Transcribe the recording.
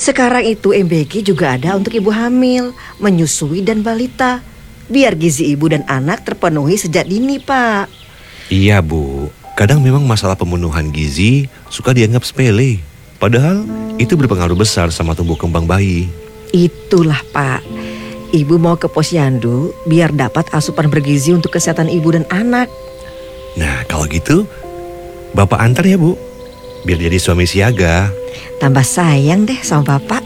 Sekarang itu MBG juga ada untuk ibu hamil, menyusui dan balita. Biar gizi ibu dan anak terpenuhi sejak dini, Pak. Iya, Bu. Kadang memang masalah pemenuhan gizi suka dianggap sepele. Padahal itu berpengaruh besar sama tumbuh kembang bayi. Itulah, Pak. Ibu mau ke posyandu biar dapat asupan bergizi untuk kesehatan ibu dan anak. Nah, kalau gitu, Bapak antar ya, Bu. Biar jadi suami siaga. Tambah sayang deh sama Bapak.